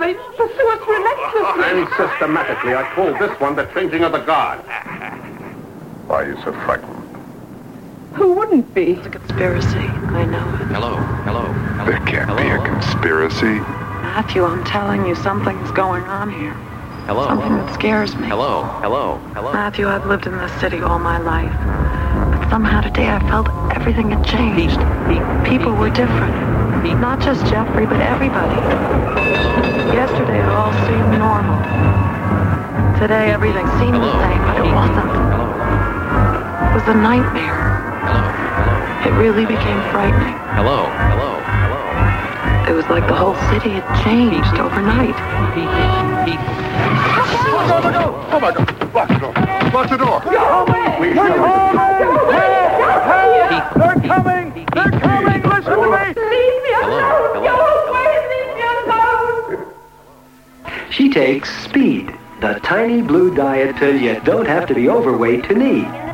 They pursue us relentlessly. And systematically, I call this one the changing of the guard. Why are you so frightened? Who wouldn't be? It's a conspiracy. I know it. Hello. There can't be a conspiracy. Matthew, I'm telling you, something's going on here. Hello. Something that scares me. Hello. Matthew, I've lived in this city all my life. But somehow today I felt everything had changed. People were different. Not just Jeffrey, but everybody. Yesterday it all seemed normal. Today everything seemed the same, but it wasn't. It was a nightmare. It really became frightening. Hello. It was like the whole city had changed overnight. Oh my God! Lock the door! Lock the door! They're coming! They're coming! Listen to me! Leave me alone! Go away! Leave me alone! She takes Speed, the tiny blue diet pill you don't have to be overweight to need.